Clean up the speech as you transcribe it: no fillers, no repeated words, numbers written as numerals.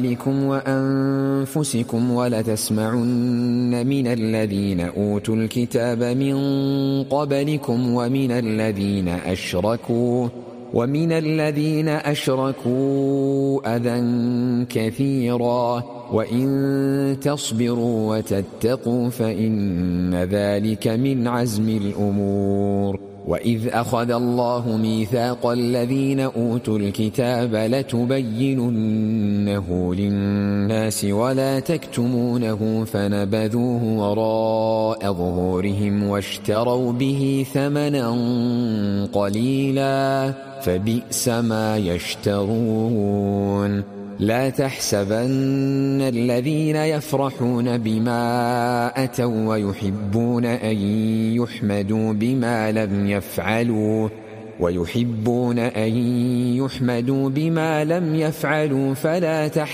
أموالكم وأنفسكم ولتسمعن من الذين أوتوا الكتاب من قبلكم ومن الذين أشركوا أذى كثيرا وإن تصبروا وتتقوا فإن ذلك من عزم الأمور. وإذ أخذ الله ميثاق الذين أوتوا الكتاب لتبيننه للناس ولا تكتمونه فنبذوه وراء ظهورهم واشتروا به ثمنا قليلا فبئس ما يشترون. لا تحسبن الذين يفرحون بما أتوا ويحبون أن يحمدوا بما لم يفعلوا فلا تحسبن